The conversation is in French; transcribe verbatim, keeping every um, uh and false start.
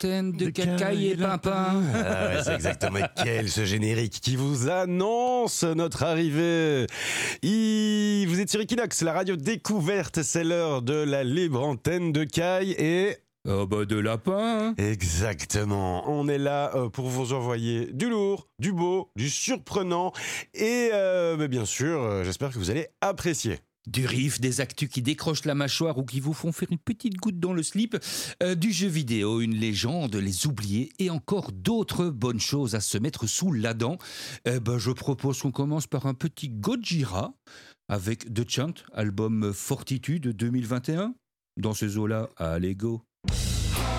antenne de, de cacaille et pimpin. Ah ouais, c'est exactement quel ce générique qui vous annonce notre arrivée. Il... Vous êtes sur Equinox, la radio découverte, c'est l'heure de la libre antenne de Caille et... Oh bah de lapin. Exactement, on est là euh, pour vous envoyer du lourd, du beau, du surprenant et euh, bah, bien sûr, euh, j'espère que vous allez apprécier. Du riff, des actus qui décrochent la mâchoire ou qui vous font faire une petite goutte dans le slip, euh, du jeu vidéo, une légende, les oubliés et encore d'autres bonnes choses à se mettre sous la dent. Eh ben, je propose qu'on commence par un petit Gojira avec The Chant, album Fortitude deux mille vingt et un. Dans ces eaux-là, allez go.